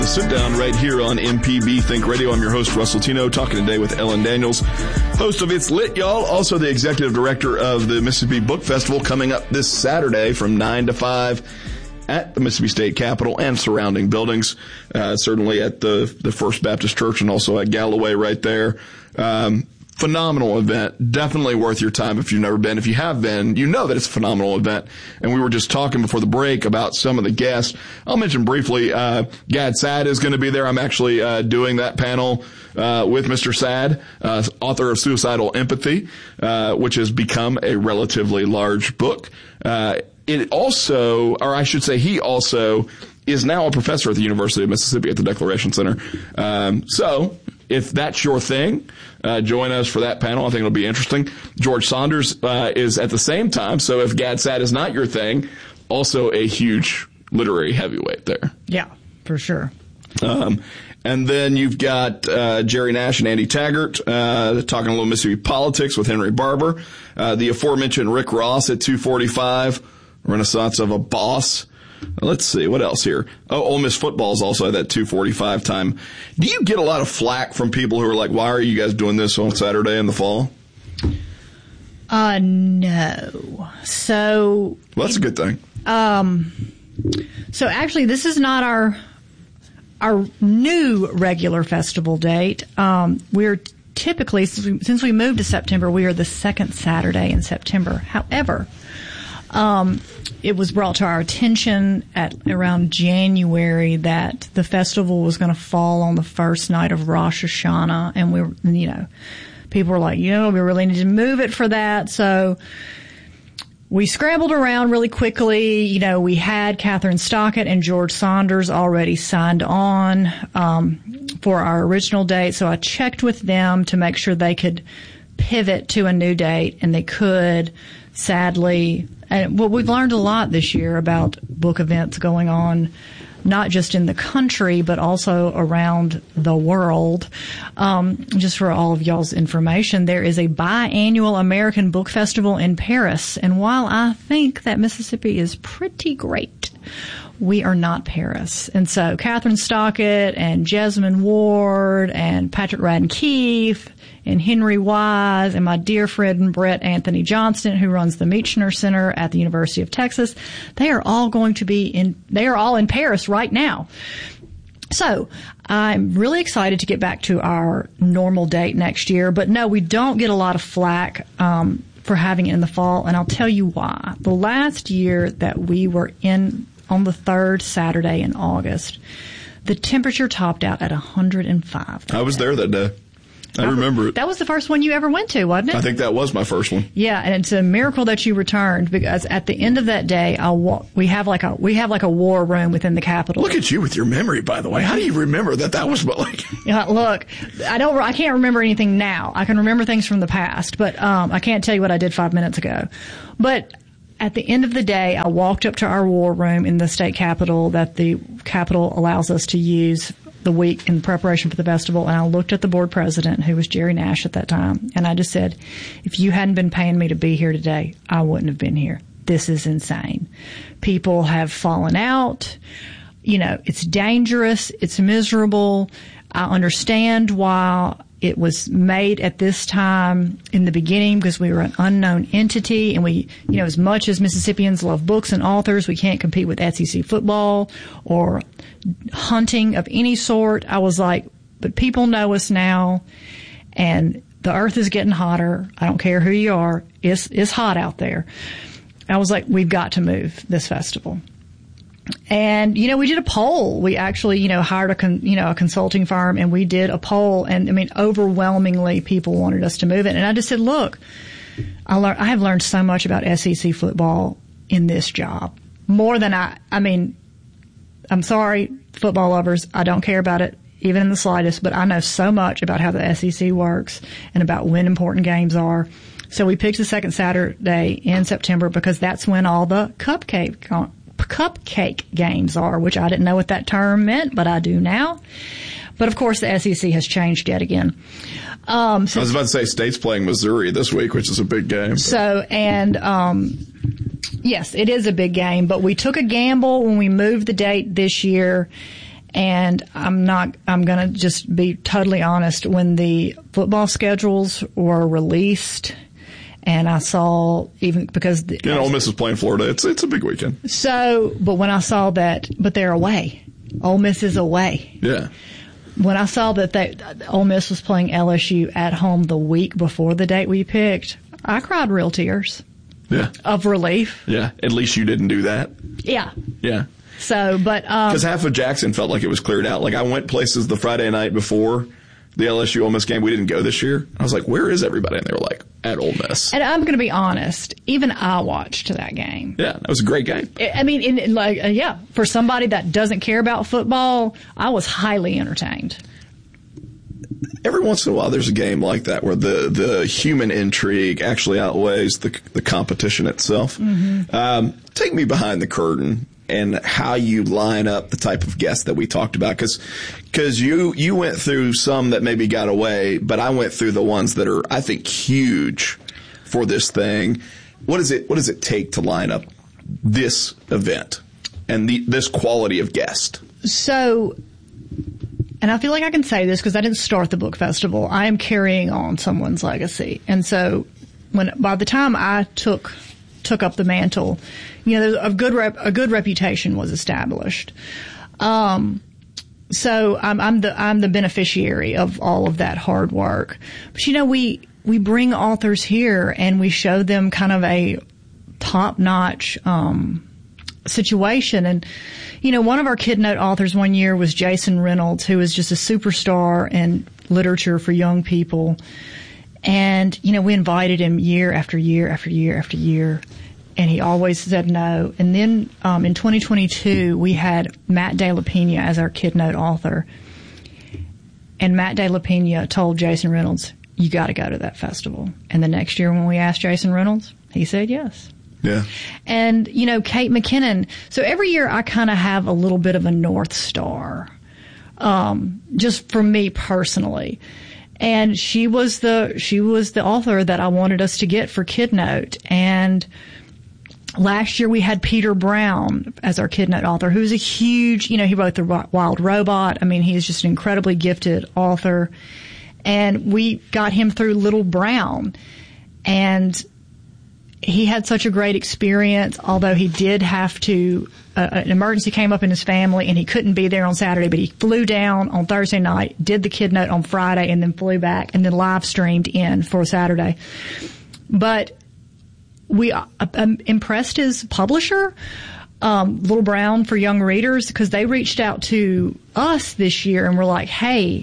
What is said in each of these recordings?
Sit Down right here on MPB Think Radio. I'm your host, Russell Tino, talking today with Ellen Daniels, host of It's Lit, y'all, also the executive director of the Mississippi Book Festival, coming up this Saturday from 9 to 5 at the Mississippi State Capitol and surrounding buildings, certainly at the First Baptist Church and also at Galloway right there. Phenomenal event. Definitely worth your time if you've never been. If you have been, you know that it's a phenomenal event. And we were just talking before the break about some of the guests. I'll mention briefly, Gad Saad is going to be there. I'm actually doing that panel with Mr. Saad, author of Suicidal Empathy, which has become a relatively large book. It also, or I should say he also, is now a professor at the University of Mississippi at the Declaration Center. So if that's your thing, join us for that panel. I think it'll be interesting. George Saunders is at the same time. So if Gad Saad is not your thing, also a huge literary heavyweight there. Yeah, for sure. And then you've got Jerry Nash and Andy Taggart talking a little Mississippi politics with Henry Barber. The aforementioned Rick Ross at 2:45, Renaissance of a Boss. Let's see, what else here? Oh, Ole Miss football is also at that 2:45 time. Do you get a lot of flack from people who are like, why are you guys doing this on Saturday in the fall? No. So. Well, that's a good thing. So actually, this is not our new regular festival date. We're typically, since we moved to September, we are the second Saturday in September. However, it was brought to our attention at around January that the festival was going to fall on the first night of Rosh Hashanah, and we were, people were like, we really need to move it for that. So we scrambled around really quickly. We had Catherine Stockett and George Saunders already signed on for our original date, so I checked with them to make sure they could pivot to a new date, and they could. Sadly, we've learned a lot this year about book events going on, not just in the country, but also around the world. Just for all of y'all's information, there is a biannual American Book Festival in Paris. And while I think that Mississippi is pretty great, we are not Paris. And so Catherine Stockett and Jesmyn Ward and Patrick Radden Keefe and Henry Wise and my dear friend Brett Anthony Johnston, who runs the Meechner Center at the University of Texas, they are all in Paris right now. So I'm really excited to get back to our normal date next year. But no, we don't get a lot of flack for having it in the fall, and I'll tell you why. The last year that we were on the third Saturday in August, the temperature topped out at 105. I was there that day. I remember it. That was the first one you ever went to, wasn't it? I think that was my first one. Yeah, and it's a miracle that you returned, because at the end of that day, we have like a war room within the Capitol. Look at you with your memory, by the way. How do you remember that was like? Yeah, look, I can't remember anything now. I can remember things from the past, but I can't tell you what I did 5 minutes ago. But at the end of the day, I walked up to our war room in the state capitol that the Capitol allows us to use the week in preparation for the festival, and I looked at the board president, who was Jerry Nash at that time, and I just said, if you hadn't been paying me to be here today, I wouldn't have been here. This is insane. People have fallen out. It's dangerous. It's miserable. I understand why it was made at this time in the beginning, because we were an unknown entity, and we, as much as Mississippians love books and authors, we can't compete with SEC football or hunting of any sort. I was like, but people know us now, and the earth is getting hotter. I don't care who you are. It's hot out there. I was like, we've got to move this festival. And, we did a poll. We actually, hired a consulting firm, and we did a poll, and overwhelmingly people wanted us to move it. And I just said, look, I have learned so much about SEC football in this job. More than I'm sorry, football lovers, I don't care about it even in the slightest, but I know so much about how the SEC works and about when important games are. So we picked the second Saturday in September because that's when all the cupcake games are, which I didn't know what that term meant, but I do now. But of course, the SEC has changed yet again. I was about to say State's playing Missouri this week, which is a big game. So, and yes, it is a big game, but we took a gamble when we moved the date this year, And I'm going to just be totally honest. When the football schedules were released, and I saw, even because Ole Miss is playing Florida, it's a big weekend. So, but when I saw that, but they're away. Ole Miss is away. Yeah. When I saw that Ole Miss was playing LSU at home the week before the date we picked, I cried real tears. Yeah. Of relief. Yeah. At least you didn't do that. Yeah. Yeah. So, but because half of Jackson felt like it was cleared out. Like, I went places the Friday night before the LSU Ole Miss game. We didn't go this year. I was like, where is everybody? And they were like, at Ole Miss. And I'm going to be honest. Even I watched that game. Yeah, that was a great game. I mean, for somebody that doesn't care about football, I was highly entertained. Every once in a while, there's a game like that where the human intrigue actually outweighs the competition itself. Mm-hmm. Take me behind the curtain and how you line up the type of guests that we talked about, because you went through some that maybe got away, but I went through the ones that are, I think, huge for this thing. What does it take to line up this event and this quality of guest? So, and I feel like I can say this because I didn't start the book festival. I am carrying on someone's legacy. And so by the time I took up the mantle, a good reputation was established. So I'm the beneficiary of all of that hard work. But we bring authors here and we show them kind of a top-notch situation. And one of our KidNote authors one year was Jason Reynolds, who is just a superstar in literature for young people. And we invited him year after year after year after year, and he always said no. And then in 2022, we had Matt De La Pena as our KidNote author. And Matt De La Pena told Jason Reynolds, you got to go to that festival. And the next year when we asked Jason Reynolds, he said yes. Yeah. And, Kate McKinnon. So every year I kind of have a little bit of a North Star, just for me personally. And she was the author that I wanted us to get for KidNote. And last year we had Peter Brown as our KidNote author, who's a huge, he wrote The Wild Robot. I mean, he's just an incredibly gifted author. And we got him through Little Brown. And he had such a great experience, although he did have to, an emergency came up in his family and he couldn't be there on Saturday, but he flew down on Thursday night, did the KidNote on Friday, and then flew back and then live streamed in for Saturday. But we impressed his publisher, Little Brown for Young Readers, because they reached out to us this year and were like, hey,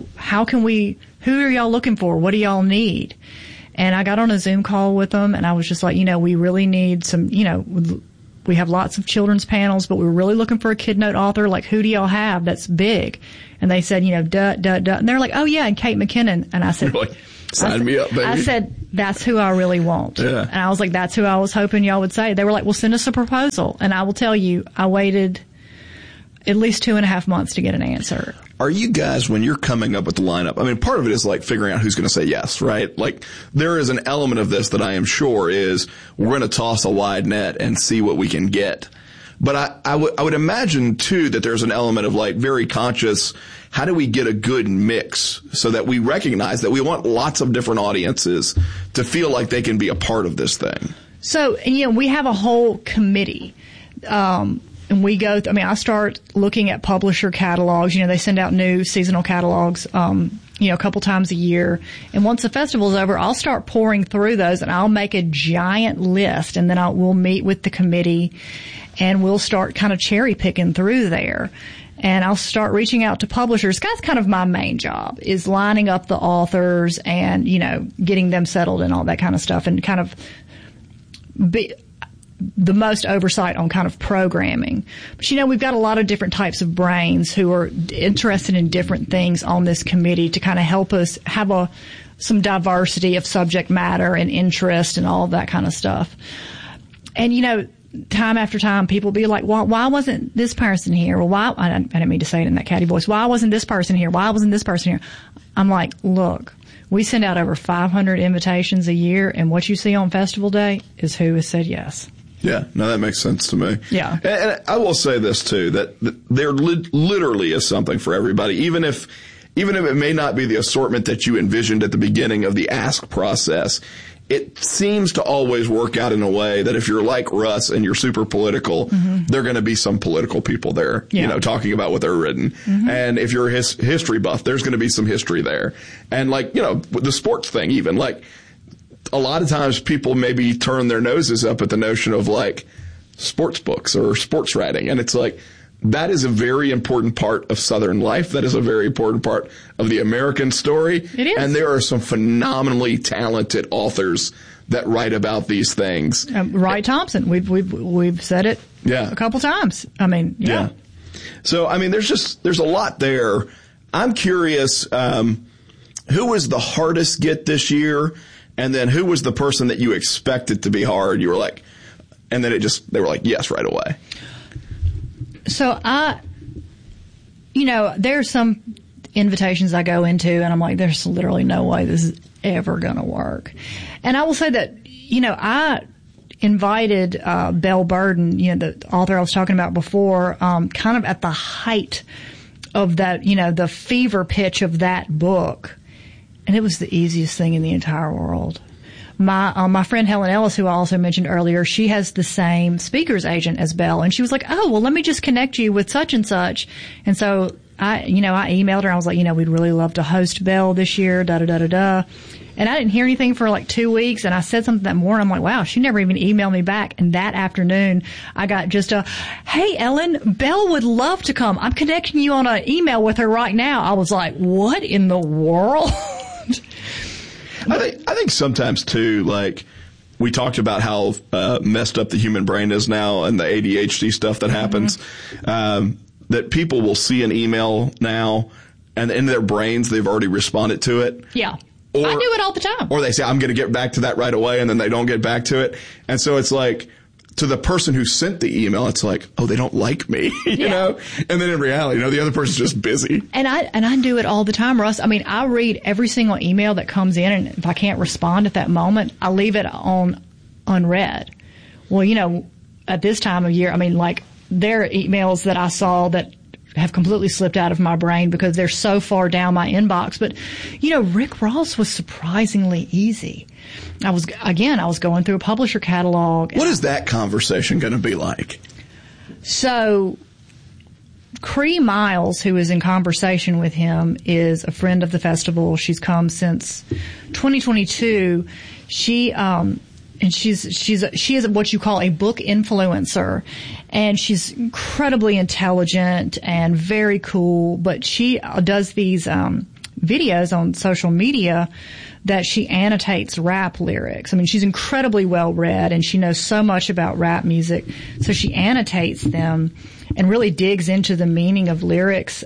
who are y'all looking for? What do y'all need? And I got on a Zoom call with them, and I was just like, we really need some, we have lots of children's panels, but we're really looking for a KidNote author. Like, who do y'all have that's big? And they said, And they're like, oh, yeah, and Kate McKinnon. And I said, really? Sign me up, baby. I said, that's who I really want. Yeah. And I was like, that's who I was hoping y'all would say. They were like, well, send us a proposal. And I will tell you, I waited at least 2.5 months to get an answer. Are you guys, when you're coming up with the lineup, I mean, part of it is like figuring out who's going to say yes, right? Like, there is an element of this that I am sure is we're going to toss a wide net and see what we can get. But I would imagine too that there's an element of like very conscious, how do we get a good mix so that we recognize that we want lots of different audiences to feel like they can be a part of this thing? So, we have a whole committee. And we go, I start looking at publisher catalogs. They send out new seasonal catalogs, a couple times a year. And once the festival's over, I'll start pouring through those and I'll make a giant list. And then we'll meet with the committee and we'll start kind of cherry picking through there. And I'll start reaching out to publishers. That's kind of my main job, is lining up the authors and, getting them settled and all that kind of stuff, and kind of the most oversight on kind of programming. But, we've got a lot of different types of brains who are interested in different things on this committee to kind of help us have some diversity of subject matter and interest and all of that kind of stuff. And, time after time, people be like, well, why wasn't this person here? Well, why? I didn't mean to say it in that catty voice. Why wasn't this person here? Why wasn't this person here? I'm like, look, we send out over 500 invitations a year, and what you see on festival day is who has said yes. Yeah, no, that makes sense to me. Yeah. And I will say this too, that there literally is something for everybody, even if it may not be the assortment that you envisioned at the beginning of the ask process. It seems to always work out in a way that if you're like Russ and you're super political, there are going to be some political people there, talking about what they're written. And if you're a history buff, there's going to be some history there. And like, the sports thing even, like a lot of times people maybe turn their noses up at the notion of like sports books or sports writing. And it's like, that is a very important part of Southern life. That is a very important part of the American story. It is. And there are some phenomenally talented authors that write about these things. Wright Thompson. We've said it a couple times. I mean, yeah. So, I mean, there's a lot there. I'm curious, who was the hardest get this year? And then who was the person that you expected to be hard? You were like, and then they were like, yes, right away. So there's some invitations I go into and I'm like, there's literally no way this is ever going to work. And I will say that, I invited Belle Burden, the author I was talking about before, kind of at the height of that, the fever pitch of that book. And it was the easiest thing in the entire world. My friend Helen Ellis, who I also mentioned earlier, she has the same speaker's agent as Belle, and she was like, "Oh, well, let me just connect you with such and such." And so I emailed her. I was like, we'd really love to host Belle this year. Da da da da da. And I didn't hear anything for like 2 weeks, and I said something that morning. I'm like, wow, she never even emailed me back. And that afternoon, I got just hey, Ellen, Belle would love to come. I'm connecting you on an email with her right now. I was like, what in the world? I think sometimes too, like we talked about how messed up the human brain is now and the ADHD stuff that happens, that people will see an email now and in their brains they've already responded to it. Yeah. I do it all the time. Or they say, I'm going to get back to that right away, and then they don't get back to it. And so it's like, to the person who sent the email, it's like, oh, they don't like me, you know? And then in reality, the other person's just busy. And I do it all the time, Russ. I mean, I read every single email that comes in, and if I can't respond at that moment, I leave it on unread. Well, at this time of year, I mean, like, there are emails that I saw that have completely slipped out of my brain because they're so far down my inbox. But, Rick Ross was surprisingly easy. I was going through a publisher catalog. What is that conversation going to be like? So, Cree Miles, who is in conversation with him, is a friend of the festival. She's come since 2022. She is what you call a book influencer, and she's incredibly intelligent and very cool, but she does these videos on social media that she annotates rap lyrics. I mean, she's incredibly well read and she knows so much about rap music, so she annotates them and really digs into the meaning of lyrics.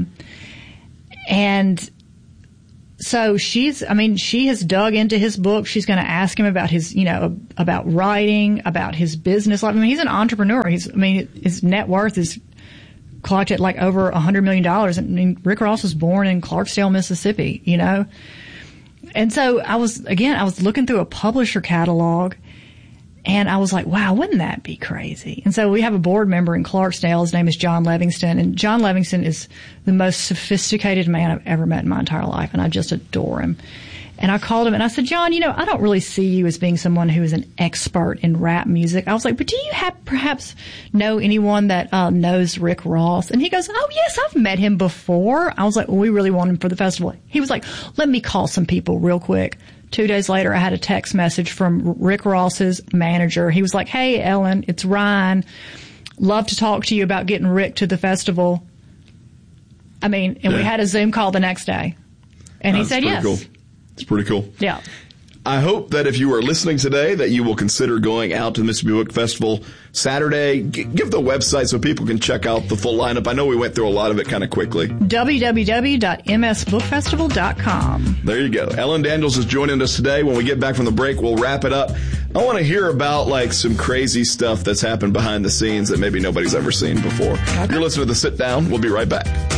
And so she has dug into his book. She's going to ask him about his, about writing, about his business life. I mean, he's an entrepreneur. His net worth is clocked at like over $100 million. I mean, Rick Ross was born in Clarksdale, Mississippi, And so I was looking through a publisher catalog, and I was like, wow, wouldn't that be crazy? And so we have a board member in Clarksdale. His name is John Livingston, and John Livingston is the most sophisticated man I've ever met in my entire life, and I just adore him. And I called him and I said, John, I don't really see you as being someone who is an expert in rap music. I was like, but do you perhaps know anyone that knows Rick Ross? And he goes, oh, yes, I've met him before. I was like, well, we really want him for the festival. He was like, let me call some people real quick. 2 days later, I had a text message from Rick Ross's manager. He was like, hey, Ellen, it's Ryan. Love to talk to you about getting Rick to the festival. I mean, and we had a Zoom call the next day. And he said yes. Cool. It's pretty cool. Yeah. I hope that if you are listening today that you will consider going out to the Mississippi Book Festival Saturday. Give the website so people can check out the full lineup. I know we went through a lot of it kind of quickly. www.msbookfestival.com. There you go. Ellen Daniels is joining us today. When we get back from the break, we'll wrap it up. I want to hear about like some crazy stuff that's happened behind the scenes that maybe nobody's ever seen before. Okay. You're listening to The Sit Down. We'll be right back.